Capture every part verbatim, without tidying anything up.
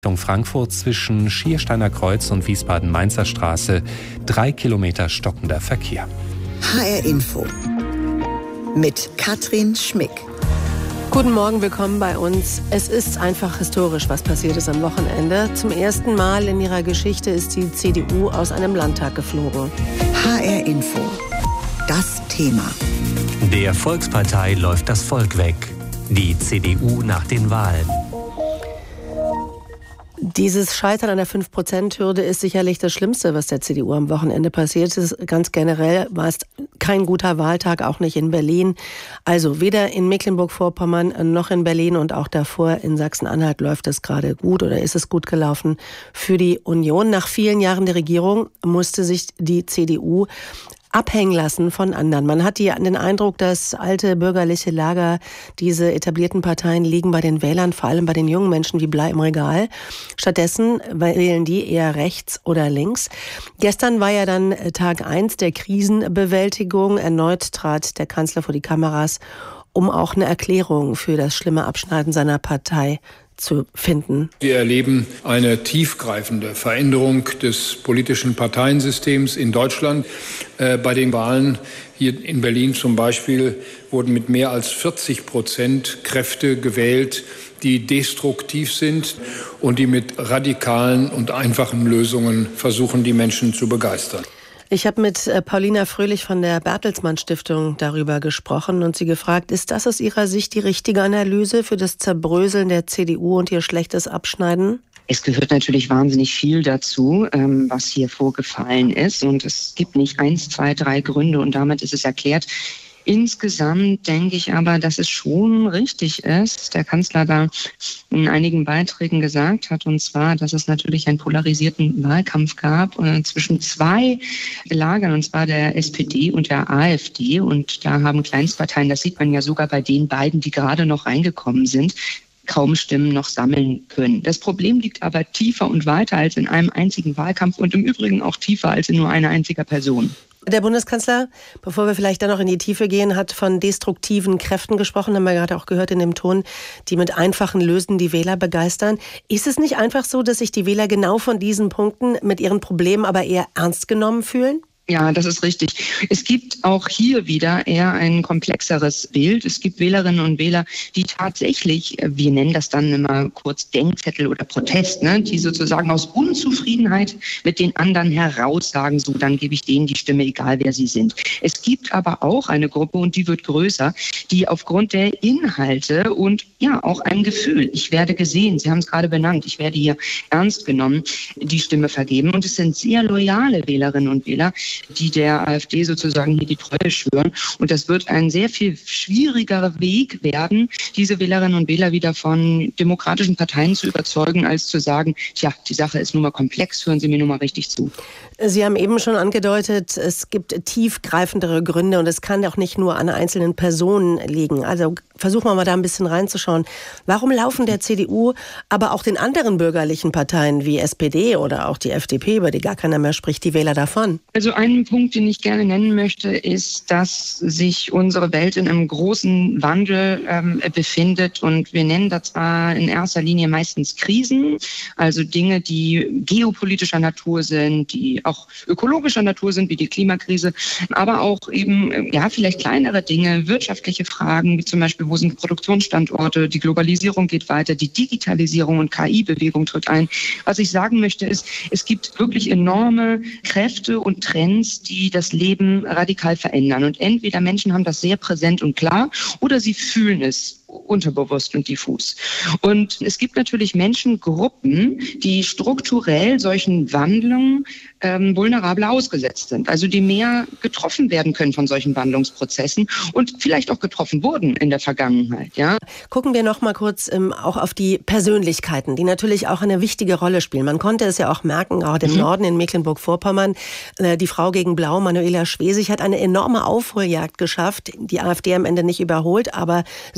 Richtung Frankfurt zwischen Schiersteiner Kreuz und Wiesbaden-Mainzer Straße. Drei Kilometer stockender Verkehr. H R Info mit Katrin Schmick. Guten Morgen, willkommen bei uns. Es ist einfach historisch, was passiert ist am Wochenende. Zum ersten Mal in ihrer Geschichte ist die C D U aus einem Landtag geflogen. H R Info, das Thema. Der Volkspartei läuft das Volk weg. Die C D U nach den Wahlen. Dieses Scheitern an der fünf Prozent Hürde ist sicherlich das Schlimmste, was der C D U am Wochenende passiert ist. Ganz generell war es kein guter Wahltag, auch nicht in Berlin. Also weder in Mecklenburg-Vorpommern noch in Berlin und auch davor in Sachsen-Anhalt läuft es gerade gut oder ist es gut gelaufen für die Union. Nach vielen Jahren der Regierung musste sich die C D U abhängen lassen von anderen. Man hat die, den Eindruck, das alte bürgerliche Lager, diese etablierten Parteien liegen bei den Wählern, vor allem bei den jungen Menschen wie Blei im Regal. Stattdessen wählen die eher rechts oder links. Gestern war ja dann Tag eins der Krisenbewältigung. Erneut trat der Kanzler vor die Kameras, um auch eine Erklärung für das schlimme Abschneiden seiner Partei zu finden. Wir erleben eine tiefgreifende Veränderung des politischen Parteiensystems in Deutschland. Äh, bei den Wahlen hier in Berlin zum Beispiel wurden mit mehr als vierzig Prozent Kräfte gewählt, die destruktiv sind und die mit radikalen und einfachen Lösungen versuchen, die Menschen zu begeistern. Ich habe mit Paulina Fröhlich von der Bertelsmann Stiftung darüber gesprochen und sie gefragt, ist das aus ihrer Sicht die richtige Analyse für das Zerbröseln der C D U und ihr schlechtes Abschneiden? Es gehört natürlich wahnsinnig viel dazu, was hier vorgefallen ist. Und es gibt nicht eins, zwei, drei Gründe und damit ist es erklärt. Insgesamt denke ich aber, dass es schon richtig ist, der Kanzler da in einigen Beiträgen gesagt hat, und zwar, dass es natürlich einen polarisierten Wahlkampf gab äh, zwischen zwei Lagern, und zwar der S P D und der AfD. Und da haben Kleinstparteien, das sieht man ja sogar bei den beiden, die gerade noch reingekommen sind, kaum Stimmen noch sammeln können. Das Problem liegt aber tiefer und weiter als in einem einzigen Wahlkampf und im Übrigen auch tiefer als in nur einer einzigen Person. Der Bundeskanzler, bevor wir vielleicht dann noch in die Tiefe gehen, hat von destruktiven Kräften gesprochen, haben wir gerade auch gehört in dem Ton, die mit einfachen Lösungen die Wähler begeistern. Ist es nicht einfach so, dass sich die Wähler genau von diesen Punkten mit ihren Problemen aber eher ernst genommen fühlen? Ja, das ist richtig. Es gibt auch hier wieder eher ein komplexeres Bild. Es gibt Wählerinnen und Wähler, die tatsächlich, wir nennen das dann immer kurz Denkzettel oder Protest, ne, die sozusagen aus Unzufriedenheit mit den anderen heraus sagen, so, dann gebe ich denen die Stimme, egal wer sie sind. Es gibt aber auch eine Gruppe, und die wird größer, die aufgrund der Inhalte und ja auch einem Gefühl, ich werde gesehen, Sie haben es gerade benannt, ich werde hier ernst genommen, die Stimme vergeben. Und es sind sehr loyale Wählerinnen und Wähler, die der AfD sozusagen hier die Treue schwören. Und das wird ein sehr viel schwierigerer Weg werden, diese Wählerinnen und Wähler wieder von demokratischen Parteien zu überzeugen, als zu sagen, tja, die Sache ist nun mal komplex, hören Sie mir nun mal richtig zu. Sie haben eben schon angedeutet, es gibt tiefgreifendere Gründe und es kann auch nicht nur an einzelnen Personen liegen. Also versuchen wir mal da ein bisschen reinzuschauen. Warum laufen der C D U, aber auch den anderen bürgerlichen Parteien wie S P D oder auch die F D P, über die gar keiner mehr spricht, die Wähler davon? Also ein Punkt, den ich gerne nennen möchte, ist, dass sich unsere Welt in einem großen Wandel ähm, befindet. Und wir nennen das zwar in erster Linie meistens Krisen, also Dinge, die geopolitischer Natur sind, die auch ökologischer Natur sind, wie die Klimakrise, aber auch eben ja vielleicht kleinere Dinge, wirtschaftliche Fragen, wie zum Beispiel, wo sind Produktionsstandorte, die Globalisierung geht weiter, die Digitalisierung und K I-Bewegung tritt ein. Was ich sagen möchte ist, es gibt wirklich enorme Kräfte und Trends, die das Leben radikal verändern. Und entweder Menschen haben das sehr präsent und klar oder sie fühlen es unterbewusst und diffus. Und es gibt natürlich Menschengruppen, die strukturell solchen Wandlungen ähm, vulnerabler ausgesetzt sind, also die mehr getroffen werden können von solchen Wandlungsprozessen und vielleicht auch getroffen wurden in der Vergangenheit. Ja. Gucken wir noch mal kurz ähm, auch auf die Persönlichkeiten, die natürlich auch eine wichtige Rolle spielen. Man konnte es ja auch merken, gerade im mhm. Norden in Mecklenburg-Vorpommern, äh, die Frau gegen Blau, Manuela Schwesig, hat eine enorme Aufholjagd geschafft, die AfD am Ende nicht überholt, aber sehr nah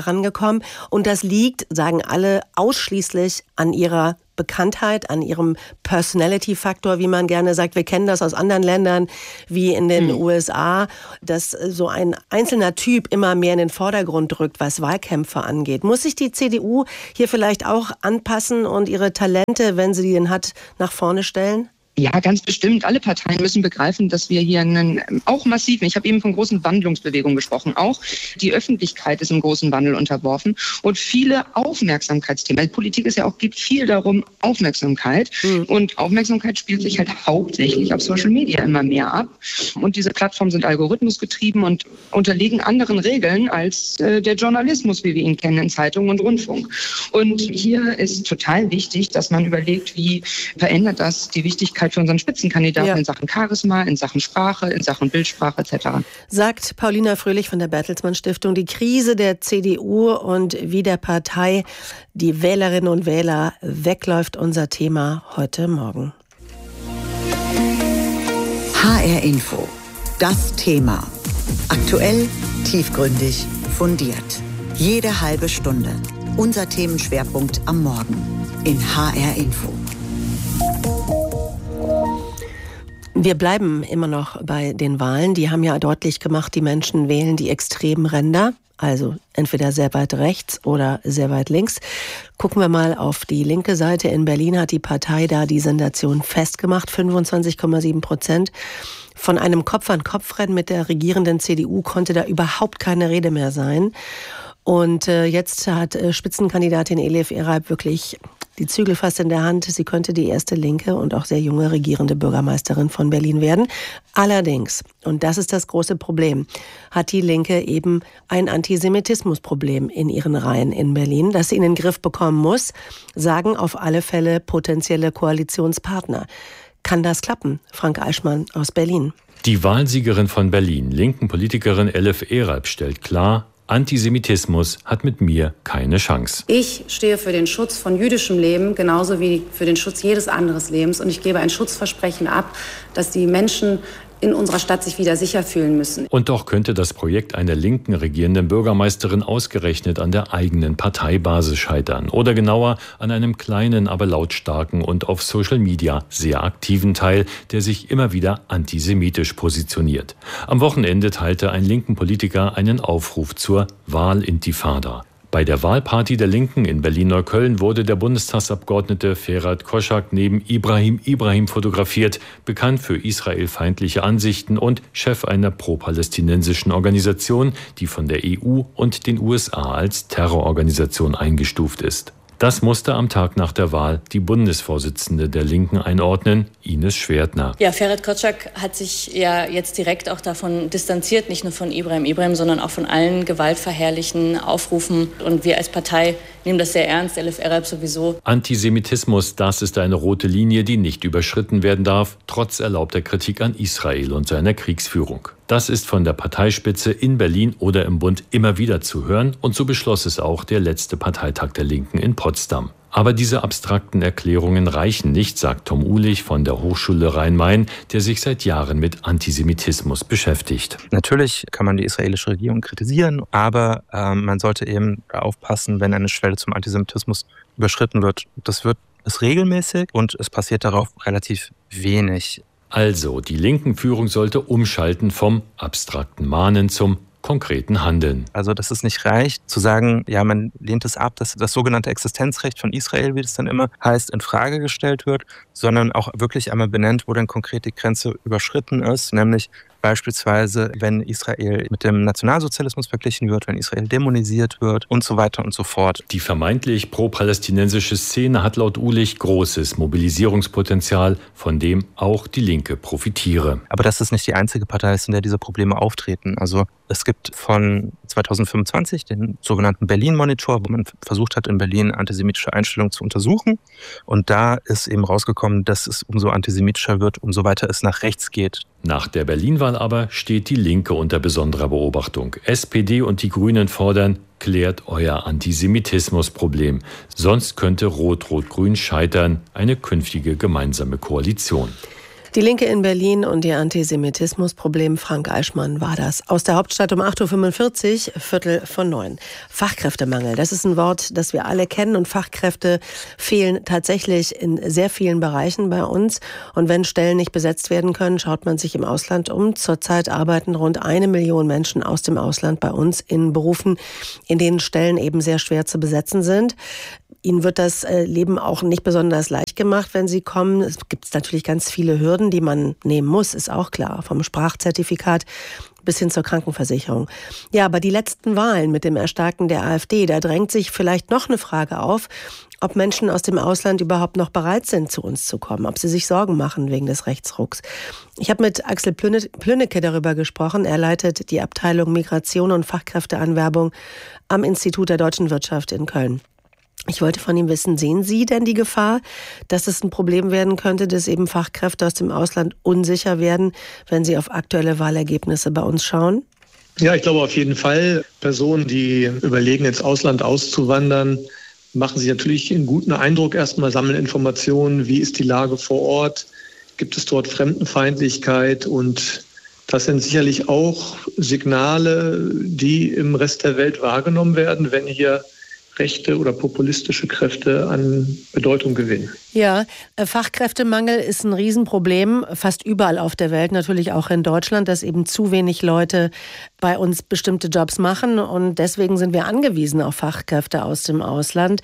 vorangekommen. Und das liegt, sagen alle, ausschließlich an ihrer Bekanntheit, an ihrem Personality-Faktor, wie man gerne sagt. Wir kennen das aus anderen Ländern, wie in den mhm. U S A, dass so ein einzelner Typ immer mehr in den Vordergrund rückt, was Wahlkämpfe angeht. Muss sich die C D U hier vielleicht auch anpassen und ihre Talente, wenn sie die denn hat, nach vorne stellen? Ja, ganz bestimmt. Alle Parteien müssen begreifen, dass wir hier einen auch massiven, ich habe eben von großen Wandlungsbewegungen gesprochen, auch die Öffentlichkeit ist im großen Wandel unterworfen und viele Aufmerksamkeitsthemen. Politik ist ja auch, geht viel darum, Aufmerksamkeit. Mhm. Und Aufmerksamkeit spielt sich halt hauptsächlich auf Social Media immer mehr ab. Und diese Plattformen sind algorithmusgetrieben und unterliegen anderen Regeln als äh, der Journalismus, wie wir ihn kennen in Zeitungen und Rundfunk. Und hier ist total wichtig, dass man überlegt, wie verändert das die Wichtigkeit für unseren Spitzenkandidaten ja. in Sachen Charisma, in Sachen Sprache, in Sachen Bildsprache et cetera. Sagt Paulina Fröhlich von der Bertelsmann Stiftung. Die Krise der C D U und wie der Partei die Wählerinnen und Wähler wegläuft, unser Thema heute Morgen. H R Info. Das Thema. Aktuell, tiefgründig, fundiert. Jede halbe Stunde. Unser Themenschwerpunkt am Morgen in H R Info. Wir bleiben immer noch bei den Wahlen. Die haben ja deutlich gemacht, die Menschen wählen die extremen Ränder, also entweder sehr weit rechts oder sehr weit links. Gucken wir mal auf die linke Seite. In Berlin hat die Partei da die Sensation festgemacht, fünfundzwanzig Komma sieben Prozent. Von einem Kopf-an-Kopf-Rennen mit der regierenden C D U konnte da überhaupt keine Rede mehr sein. Und äh, jetzt hat äh, Spitzenkandidatin Elif Eralp wirklich die Zügel fast in der Hand. Sie könnte die erste linke und auch sehr junge regierende Bürgermeisterin von Berlin werden. Allerdings, und das ist das große Problem, hat die Linke eben ein Antisemitismusproblem in ihren Reihen in Berlin, das sie in den Griff bekommen muss, sagen auf alle Fälle potenzielle Koalitionspartner. Kann das klappen? Frank Eichmann aus Berlin. Die Wahlsiegerin von Berlin, linken Politikerin Elif Eralp, stellt klar, Antisemitismus hat mit mir keine Chance. Ich stehe für den Schutz von jüdischem Leben, genauso wie für den Schutz jedes anderen Lebens. Und ich gebe ein Schutzversprechen ab, dass die Menschen in unserer Stadt sich wieder sicher fühlen müssen. Und doch könnte das Projekt einer linken regierenden Bürgermeisterin ausgerechnet an der eigenen Parteibasis scheitern. Oder genauer an einem kleinen, aber lautstarken und auf Social Media sehr aktiven Teil, der sich immer wieder antisemitisch positioniert. Am Wochenende teilte ein linken Politiker einen Aufruf zur Wahlintifada. Bei der Wahlparty der Linken in Berlin-Neukölln wurde der Bundestagsabgeordnete Ferhat Koschak neben Ibrahim Ibrahim fotografiert, bekannt für israelfeindliche Ansichten und Chef einer pro-palästinensischen Organisation, die von der E U und den U S A als Terrororganisation eingestuft ist. Das musste am Tag nach der Wahl die Bundesvorsitzende der Linken einordnen, Ines Schwertner. Ja, Ferhat Koschak hat sich ja jetzt direkt auch davon distanziert, nicht nur von Ibrahim Ibrahim, sondern auch von allen gewaltverherrlichen Aufrufen. Und wir als Partei nehmen das sehr ernst, Elif Eralp sowieso. Antisemitismus, das ist eine rote Linie, die nicht überschritten werden darf, trotz erlaubter Kritik an Israel und seiner Kriegsführung. Das ist von der Parteispitze in Berlin oder im Bund immer wieder zu hören und so beschloss es auch der letzte Parteitag der Linken in Potsdam. Aber diese abstrakten Erklärungen reichen nicht, sagt Tom Uhlich von der Hochschule Rhein-Main, der sich seit Jahren mit Antisemitismus beschäftigt. Natürlich kann man die israelische Regierung kritisieren, aber äh, man sollte eben aufpassen, wenn eine Schwelle zum Antisemitismus überschritten wird. Das wird es regelmäßig und es passiert darauf relativ wenig. Also, die linken Führung sollte umschalten vom abstrakten Mahnen zum konkreten Handeln. Also, dass es nicht reicht, zu sagen, ja, man lehnt es ab, dass das sogenannte Existenzrecht von Israel, wie das dann immer heißt, in Frage gestellt wird, sondern auch wirklich einmal benennt, wo dann konkret die Grenze überschritten ist, nämlich beispielsweise, wenn Israel mit dem Nationalsozialismus verglichen wird, wenn Israel dämonisiert wird und so weiter und so fort. Die vermeintlich pro-palästinensische Szene hat laut Uhlich großes Mobilisierungspotenzial, von dem auch die Linke profitiere. Aber das ist nicht die einzige Partei, in der diese Probleme auftreten. Also es gibt von zweitausendfünfundzwanzig den sogenannten Berlin-Monitor, wo man versucht hat, in Berlin antisemitische Einstellungen zu untersuchen. Und da ist eben rausgekommen, dass es umso antisemitischer wird, umso weiter es nach rechts geht. Nach der Berlin-Wahl aber steht die Linke unter besonderer Beobachtung. S P D und die Grünen fordern, klärt euer Antisemitismusproblem. Sonst könnte Rot-Rot-Grün scheitern, eine künftige gemeinsame Koalition. Die Linke in Berlin und ihr Antisemitismusproblem. Frank Eichmann war das. Aus der Hauptstadt um acht Uhr fünfundvierzig, Viertel von neun. Fachkräftemangel, das ist ein Wort, das wir alle kennen. Und Fachkräfte fehlen tatsächlich in sehr vielen Bereichen bei uns. Und wenn Stellen nicht besetzt werden können, schaut man sich im Ausland um. Zurzeit arbeiten rund eine Million Menschen aus dem Ausland bei uns in Berufen, in denen Stellen eben sehr schwer zu besetzen sind. Ihnen wird das Leben auch nicht besonders leicht gemacht, wenn Sie kommen. Es gibt natürlich ganz viele Hürden, die man nehmen muss, ist auch klar. Vom Sprachzertifikat bis hin zur Krankenversicherung. Ja, aber die letzten Wahlen mit dem Erstarken der AfD, da drängt sich vielleicht noch eine Frage auf, ob Menschen aus dem Ausland überhaupt noch bereit sind, zu uns zu kommen, ob sie sich Sorgen machen wegen des Rechtsrucks. Ich habe mit Axel Plünnecke darüber gesprochen. Er leitet die Abteilung Migration und Fachkräfteanwerbung am Institut der Deutschen Wirtschaft in Köln. Ich wollte von ihm wissen, sehen Sie denn die Gefahr, dass es ein Problem werden könnte, dass eben Fachkräfte aus dem Ausland unsicher werden, wenn sie auf aktuelle Wahlergebnisse bei uns schauen? Ja, ich glaube auf jeden Fall. Personen, die überlegen, ins Ausland auszuwandern, machen sich natürlich einen guten Eindruck erstmal, sammeln Informationen, wie ist die Lage vor Ort, gibt es dort Fremdenfeindlichkeit, und das sind sicherlich auch Signale, die im Rest der Welt wahrgenommen werden, wenn hier rechte oder populistische Kräfte an Bedeutung gewinnen. Ja, Fachkräftemangel ist ein Riesenproblem, fast überall auf der Welt, natürlich auch in Deutschland, dass eben zu wenig Leute bei uns bestimmte Jobs machen, und deswegen sind wir angewiesen auf Fachkräfte aus dem Ausland.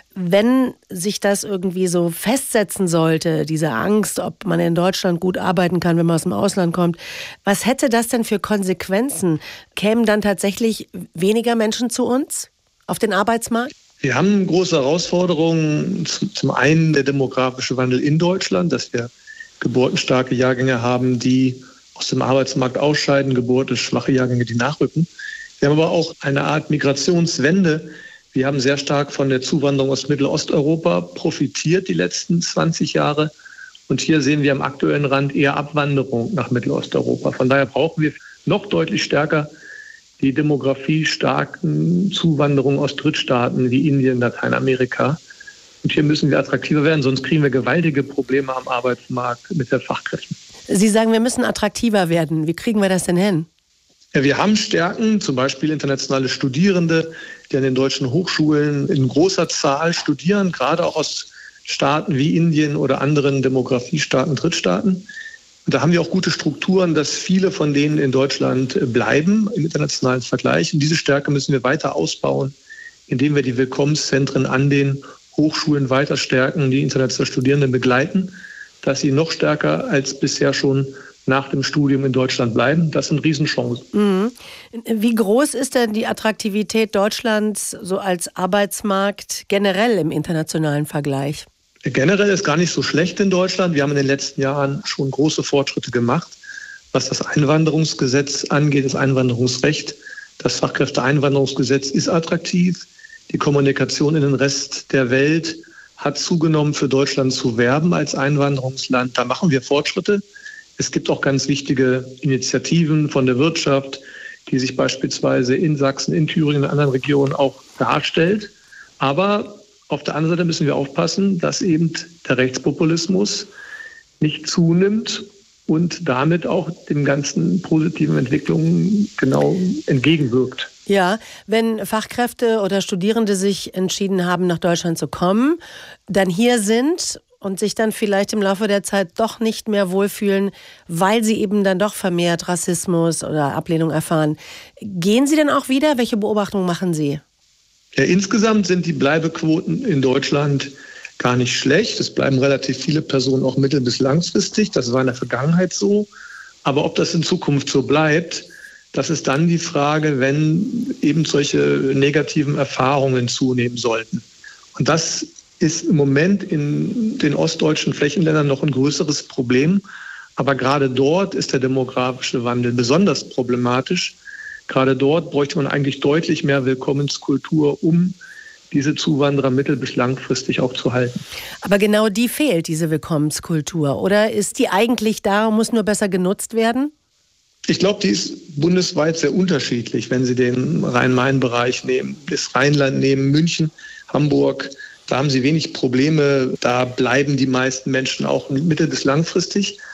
Wenn sich das irgendwie so festsetzen sollte, diese Angst, ob man in Deutschland gut arbeiten kann, wenn man aus dem Ausland kommt, was hätte das denn für Konsequenzen? Kämen dann tatsächlich weniger Menschen zu uns auf den Arbeitsmarkt? Wir haben große Herausforderungen. Zum einen der demografische Wandel in Deutschland, dass wir geburtenstarke Jahrgänge haben, die aus dem Arbeitsmarkt ausscheiden, geburtenschwache Jahrgänge, die nachrücken. Wir haben aber auch eine Art Migrationswende. Wir haben sehr stark von der Zuwanderung aus Mittelosteuropa profitiert die letzten zwanzig Jahre. Und hier sehen wir am aktuellen Rand eher Abwanderung nach Mittelosteuropa. Von daher brauchen wir noch deutlich stärker die demografiestarken Zuwanderung aus Drittstaaten wie Indien, Lateinamerika. Und hier müssen wir attraktiver werden, sonst kriegen wir gewaltige Probleme am Arbeitsmarkt mit den Fachkräften. Sie sagen, wir müssen attraktiver werden. Wie kriegen wir das denn hin? Ja, wir haben Stärken, zum Beispiel internationale Studierende, die an den deutschen Hochschulen in großer Zahl studieren, gerade auch aus Staaten wie Indien oder anderen demografiestarken Drittstaaten. Und da haben wir auch gute Strukturen, dass viele von denen in Deutschland bleiben im internationalen Vergleich. Und diese Stärke müssen wir weiter ausbauen, indem wir die Willkommenszentren an den Hochschulen weiter stärken, die internationalen Studierenden begleiten, dass sie noch stärker als bisher schon nach dem Studium in Deutschland bleiben. Das sind Riesenchancen. Mhm. Wie groß ist denn die Attraktivität Deutschlands so als Arbeitsmarkt generell im internationalen Vergleich? Generell ist gar nicht so schlecht in Deutschland. Wir haben in den letzten Jahren schon große Fortschritte gemacht, was das Einwanderungsgesetz angeht, das Einwanderungsrecht. Das Fachkräfteeinwanderungsgesetz ist attraktiv. Die Kommunikation in den Rest der Welt hat zugenommen, für Deutschland zu werben als Einwanderungsland. Da machen wir Fortschritte. Es gibt auch ganz wichtige Initiativen von der Wirtschaft, die sich beispielsweise in Sachsen, in Thüringen, in anderen Regionen auch darstellt. Aber auf der anderen Seite müssen wir aufpassen, dass eben der Rechtspopulismus nicht zunimmt und damit auch den ganzen positiven Entwicklungen genau entgegenwirkt. Ja, wenn Fachkräfte oder Studierende sich entschieden haben, nach Deutschland zu kommen, dann hier sind und sich dann vielleicht im Laufe der Zeit doch nicht mehr wohlfühlen, weil sie eben dann doch vermehrt Rassismus oder Ablehnung erfahren. Gehen Sie denn auch wieder? Welche Beobachtungen machen Sie? Ja, insgesamt sind die Bleibequoten in Deutschland gar nicht schlecht. Es bleiben relativ viele Personen auch mittel- bis langfristig. Das war in der Vergangenheit so. Aber ob das in Zukunft so bleibt, das ist dann die Frage, wenn eben solche negativen Erfahrungen zunehmen sollten. Und das ist im Moment in den ostdeutschen Flächenländern noch ein größeres Problem. Aber gerade dort ist der demografische Wandel besonders problematisch. Gerade dort bräuchte man eigentlich deutlich mehr Willkommenskultur, um diese Zuwanderer mittel- bis langfristig auch zu halten. Aber genau die fehlt, diese Willkommenskultur. Oder ist die eigentlich da und muss nur besser genutzt werden? Ich glaube, die ist bundesweit sehr unterschiedlich. Wenn Sie den Rhein-Main-Bereich nehmen, das Rheinland nehmen, München, Hamburg, da haben Sie wenig Probleme. Da bleiben die meisten Menschen auch mittel- bis langfristig.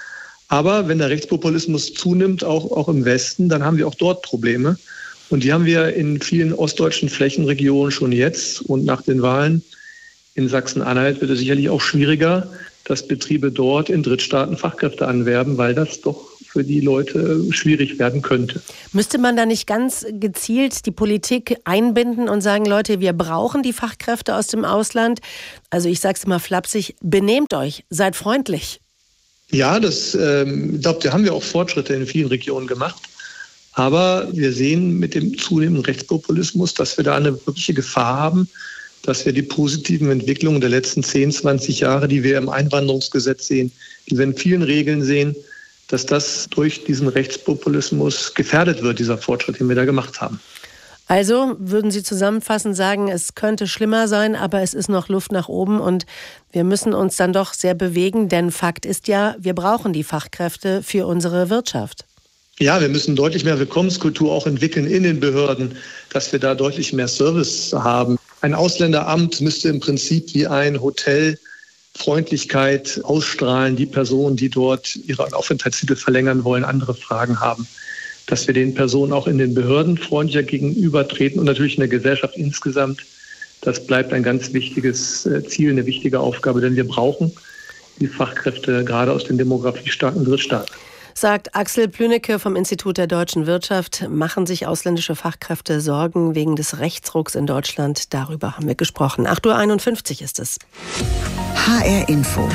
Aber wenn der Rechtspopulismus zunimmt, auch, auch im Westen, dann haben wir auch dort Probleme. Und die haben wir in vielen ostdeutschen Flächenregionen schon jetzt. Und nach den Wahlen in Sachsen-Anhalt wird es sicherlich auch schwieriger, dass Betriebe dort in Drittstaaten Fachkräfte anwerben, weil das doch für die Leute schwierig werden könnte. Müsste man da nicht ganz gezielt die Politik einbinden und sagen, Leute, wir brauchen die Fachkräfte aus dem Ausland? Also ich sage es immer flapsig, benehmt euch, seid freundlich. Ja, das, ähm, ich glaube, da haben wir auch Fortschritte in vielen Regionen gemacht. Aber wir sehen mit dem zunehmenden Rechtspopulismus, dass wir da eine wirkliche Gefahr haben, dass wir die positiven Entwicklungen der letzten zehn, zwanzig Jahre, die wir im Einwanderungsgesetz sehen, die wir in vielen Regeln sehen, dass das durch diesen Rechtspopulismus gefährdet wird, dieser Fortschritt, den wir da gemacht haben. Also würden Sie zusammenfassend sagen, es könnte schlimmer sein, aber es ist noch Luft nach oben und wir müssen uns dann doch sehr bewegen, denn Fakt ist ja, wir brauchen die Fachkräfte für unsere Wirtschaft. Ja, wir müssen deutlich mehr Willkommenskultur auch entwickeln in den Behörden, dass wir da deutlich mehr Service haben. Ein Ausländeramt müsste im Prinzip wie ein Hotel Freundlichkeit ausstrahlen, die Personen, die dort ihren Aufenthaltstitel verlängern wollen, andere Fragen haben. Dass wir den Personen auch in den Behörden freundlicher gegenübertreten und natürlich in der Gesellschaft insgesamt. Das bleibt ein ganz wichtiges Ziel, eine wichtige Aufgabe, denn wir brauchen die Fachkräfte gerade aus den demografiestarken Drittstaaten. Sagt Axel Plünecke vom Institut der deutschen Wirtschaft. Machen sich ausländische Fachkräfte Sorgen wegen des Rechtsrucks in Deutschland? Darüber haben wir gesprochen. acht Uhr einundfünfzig ist es. H R Info.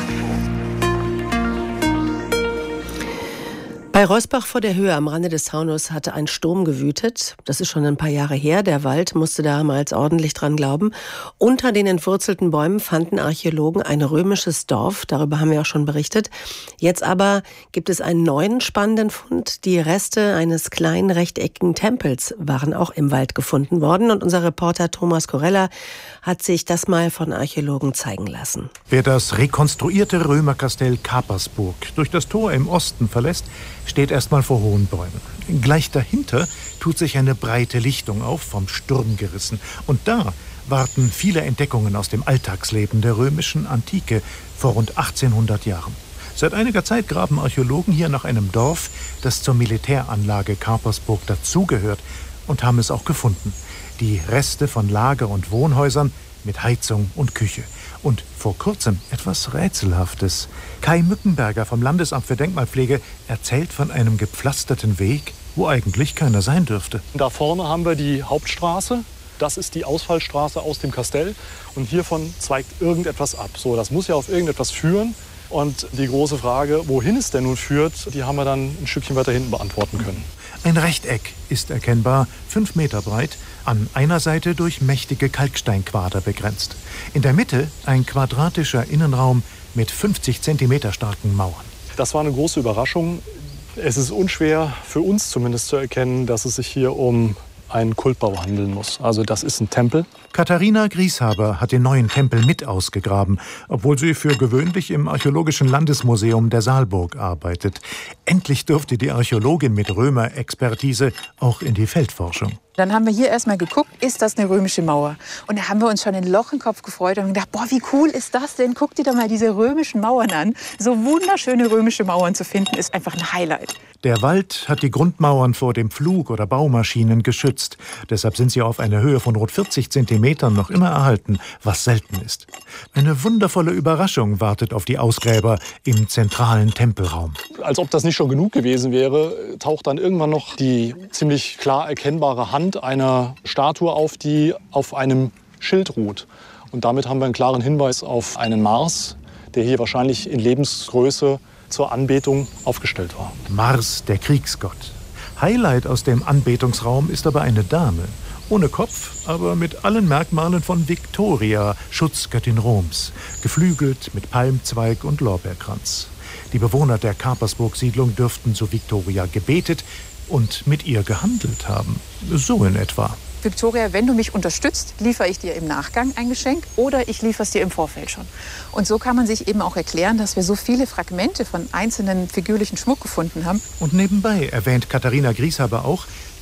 Bei Reusbach vor der Höhe am Rande des Taunus hatte ein Sturm gewütet. Das ist schon ein paar Jahre her. Der Wald musste damals ordentlich dran glauben. Unter den entwurzelten Bäumen fanden Archäologen ein römisches Dorf. Darüber haben wir auch schon berichtet. Jetzt aber gibt es einen neuen spannenden Fund. Die Reste eines kleinen rechteckigen Tempels waren auch im Wald gefunden worden. Und unser Reporter Thomas Korella hat sich das mal von Archäologen zeigen lassen. Wer das rekonstruierte Römerkastell Kapersburg durch das Tor im Osten verlässt, steht erstmal vor hohen Bäumen. Gleich dahinter tut sich eine breite Lichtung auf, vom Sturm gerissen. Und da warten viele Entdeckungen aus dem Alltagsleben der römischen Antike vor rund achtzehnhundert Jahren. Seit einiger Zeit graben Archäologen hier nach einem Dorf, das zur Militäranlage Kapersburg dazugehört, und haben es auch gefunden. Die Reste von Lager- und Wohnhäusern mit Heizung und Küche. Und vor kurzem etwas Rätselhaftes. Kai Mückenberger vom Landesamt für Denkmalpflege erzählt von einem gepflasterten Weg, wo eigentlich keiner sein dürfte. Da vorne haben wir die Hauptstraße. Das ist die Ausfallstraße aus dem Kastell. Und hiervon zweigt irgendetwas ab. So, das muss ja auf irgendetwas führen. Und die große Frage, wohin es denn nun führt, die haben wir dann ein Stückchen weiter hinten beantworten können. Ein Rechteck ist erkennbar, fünf Meter breit, an einer Seite durch mächtige Kalksteinquader begrenzt. In der Mitte ein quadratischer Innenraum mit fünfzig Zentimeter starken Mauern. Das war eine große Überraschung. Es ist unschwer, für uns zumindest zu erkennen, dass es sich hier um einen Kultbau handeln muss. Also das ist ein Tempel. Katharina Grieshaber hat den neuen Tempel mit ausgegraben, obwohl sie für gewöhnlich im Archäologischen Landesmuseum der Saalburg arbeitet. Endlich durfte die Archäologin mit Römer-Expertise auch in die Feldforschung. Dann haben wir hier erstmal geguckt, ist das eine römische Mauer? Und da haben wir uns schon ein Loch im Kopf gefreut und gedacht, boah, wie cool ist das denn? Guck dir doch mal diese römischen Mauern an. So wunderschöne römische Mauern zu finden, ist einfach ein Highlight. Der Wald hat die Grundmauern vor dem Flug- oder Baumaschinen geschützt. Deshalb sind sie auf einer Höhe von rund vierzig Zentimetern noch immer erhalten, was selten ist. Eine wundervolle Überraschung wartet auf die Ausgräber im zentralen Tempelraum. Als ob das nicht schon genug gewesen wäre, taucht dann irgendwann noch die ziemlich klar erkennbare Hand einer Statue auf, die auf einem Schild ruht. Und damit haben wir einen klaren Hinweis auf einen Mars, der hier wahrscheinlich in Lebensgröße zur Anbetung aufgestellt war. Mars, der Kriegsgott. Highlight aus dem Anbetungsraum ist aber eine Dame. Ohne Kopf, aber mit allen Merkmalen von Victoria, Schutzgöttin Roms. Geflügelt mit Palmzweig und Lorbeerkranz. Die Bewohner der Kapersburg-Siedlung dürften zu Victoria gebetet und mit ihr gehandelt haben. So in etwa. Victoria, wenn du mich unterstützt, liefere ich dir im Nachgang ein Geschenk oder ich liefere es dir im Vorfeld schon. Und so kann man sich eben auch erklären, dass wir so viele Fragmente von einzelnen figürlichen Schmuck gefunden haben. Und nebenbei erwähnt Katharina Grieshaber auch,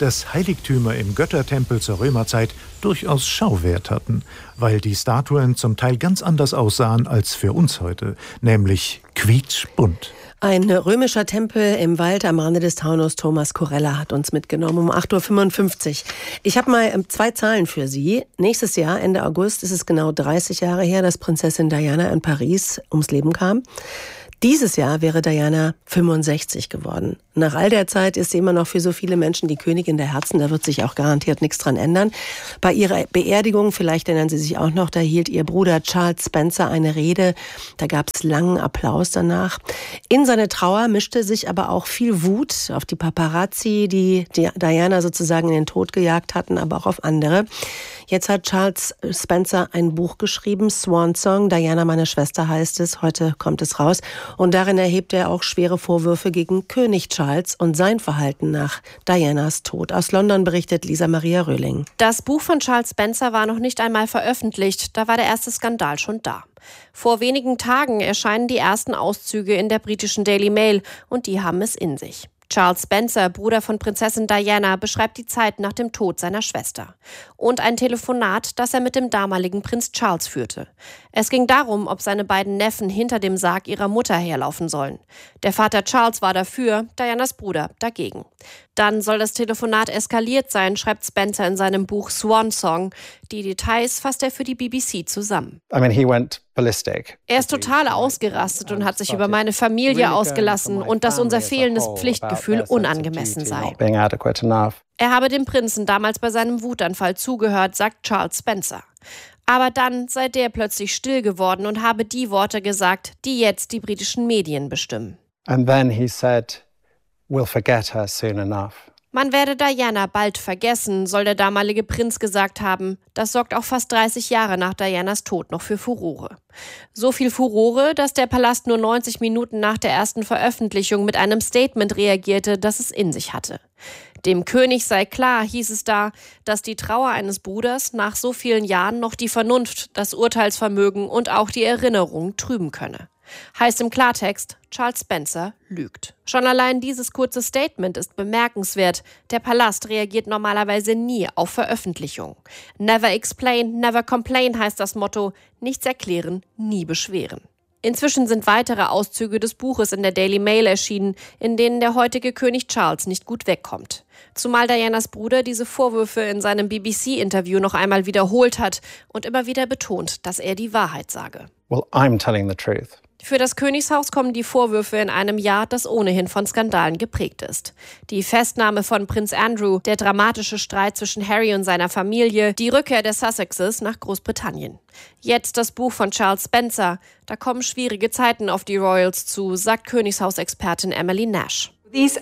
dass Heiligtümer im Göttertempel zur Römerzeit durchaus Schauwert hatten, weil die Statuen zum Teil ganz anders aussahen als für uns heute, nämlich quietschbunt. Ein römischer Tempel im Wald am Rande des Taunus. Thomas Korella hat uns mitgenommen um acht Uhr fünfundfünfzig. Ich habe mal zwei Zahlen für Sie. Nächstes Jahr, Ende August, ist es genau dreißig Jahre her, dass Prinzessin Diana in Paris ums Leben kam. Dieses Jahr wäre Diana fünfundsechzig geworden. Nach all der Zeit ist sie immer noch für so viele Menschen die Königin der Herzen. Da wird sich auch garantiert nichts dran ändern. Bei ihrer Beerdigung, vielleicht erinnern Sie sich auch noch, da hielt ihr Bruder Charles Spencer eine Rede. Da gab es langen Applaus danach. In seine Trauer mischte sich aber auch viel Wut auf die Paparazzi, die Diana sozusagen in den Tod gejagt hatten, aber auch auf andere. Jetzt hat Charles Spencer ein Buch geschrieben, Swan Song. Diana, meine Schwester heißt es. Heute kommt es raus. Und darin erhebt er auch schwere Vorwürfe gegen König Charles und sein Verhalten nach Dianas Tod. Aus London berichtet Lisa Maria Röhling. Das Buch von Charles Spencer war noch nicht einmal veröffentlicht. Da war der erste Skandal schon da. Vor wenigen Tagen erscheinen die ersten Auszüge in der britischen Daily Mail und die haben es in sich. Charles Spencer, Bruder von Prinzessin Diana, beschreibt die Zeit nach dem Tod seiner Schwester. Und ein Telefonat, das er mit dem damaligen Prinz Charles führte. Es ging darum, ob seine beiden Neffen hinter dem Sarg ihrer Mutter herlaufen sollen. Der Vater Charles war dafür, Dianas Bruder dagegen. Dann soll das Telefonat eskaliert sein, schreibt Spencer in seinem Buch Swan Song. Die Details fasst er für die B B C zusammen. I mean, he went ballistic. Er ist total ausgerastet und hat sich über meine Familie ausgelassen und dass unser fehlendes Pflichtgefühl unangemessen sei. Er habe dem Prinzen damals bei seinem Wutanfall zugehört, sagt Charles Spencer. Aber dann sei der plötzlich still geworden und habe die Worte gesagt, die jetzt die britischen Medien bestimmen. And then he said, we'll forget her soon enough. Man werde Diana bald vergessen, soll der damalige Prinz gesagt haben. Das sorgt auch fast dreißig Jahre nach Dianas Tod noch für Furore. So viel Furore, dass der Palast nur neunzig Minuten nach der ersten Veröffentlichung mit einem Statement reagierte, das es in sich hatte. Dem König sei klar, hieß es da, dass die Trauer eines Bruders nach so vielen Jahren noch die Vernunft, das Urteilsvermögen und auch die Erinnerung trüben könne. Heißt im Klartext, Charles Spencer lügt. Schon allein dieses kurze Statement ist bemerkenswert. Der Palast reagiert normalerweise nie auf Veröffentlichung. Never explain, never complain heißt das Motto. Nichts erklären, nie beschweren. Inzwischen sind weitere Auszüge des Buches in der Daily Mail erschienen, in denen der heutige König Charles nicht gut wegkommt. Zumal Dianas Bruder diese Vorwürfe in seinem B B C-Interview noch einmal wiederholt hat und immer wieder betont, dass er die Wahrheit sage. Well, I'm telling the truth. Für das Königshaus kommen die Vorwürfe in einem Jahr, das ohnehin von Skandalen geprägt ist. Die Festnahme von Prinz Andrew, der dramatische Streit zwischen Harry und seiner Familie, die Rückkehr der Sussexes nach Großbritannien. Jetzt das Buch von Charles Spencer. Da kommen schwierige Zeiten auf die Royals zu, sagt Königshausexpertin Emily Nash. Diese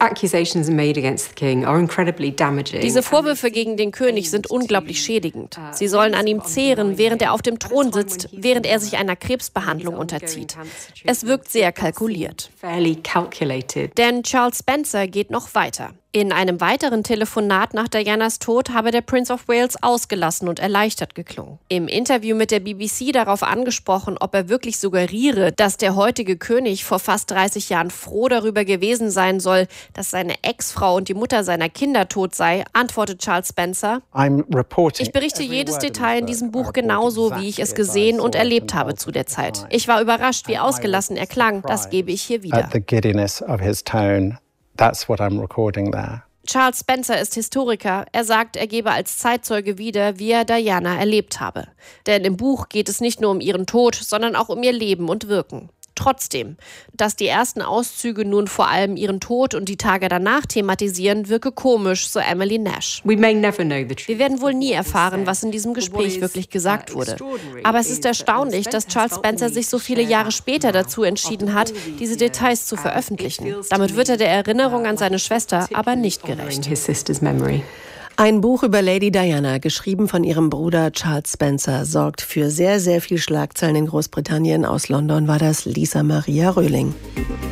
Vorwürfe gegen den König sind unglaublich schädigend. Sie sollen an ihm zehren, während er auf dem Thron sitzt, während er sich einer Krebsbehandlung unterzieht. Es wirkt sehr kalkuliert. Denn Charles Spencer geht noch weiter. In einem weiteren Telefonat nach Dianas Tod habe der Prince of Wales ausgelassen und erleichtert geklungen. Im Interview mit der B B C darauf angesprochen, ob er wirklich suggeriere, dass der heutige König vor fast dreißig Jahren froh darüber gewesen sein soll, dass seine Ex-Frau und die Mutter seiner Kinder tot sei, antwortet Charles Spencer: Ich berichte jedes Detail in diesem Buch genauso, wie ich es gesehen und erlebt habe zu der Zeit. Ich war überrascht, wie ausgelassen er klang. Das gebe ich hier wieder. That's what I'm recording there. Charles Spencer ist Historiker. Er sagt, er gebe als Zeitzeuge wieder, wie er Diana erlebt habe. Denn im Buch geht es nicht nur um ihren Tod, sondern auch um ihr Leben und Wirken. Trotzdem, dass die ersten Auszüge nun vor allem ihren Tod und die Tage danach thematisieren, wirke komisch, so Emily Nash. Wir werden wohl nie erfahren, was in diesem Gespräch wirklich gesagt wurde. Aber es ist erstaunlich, dass Charles Spencer sich so viele Jahre später dazu entschieden hat, diese Details zu veröffentlichen. Damit wird er der Erinnerung an seine Schwester aber nicht gerecht. Ein Buch über Lady Diana, geschrieben von ihrem Bruder Charles Spencer, sorgt für sehr, sehr viel Schlagzeilen in Großbritannien. Aus London war das Lisa Maria Röhling.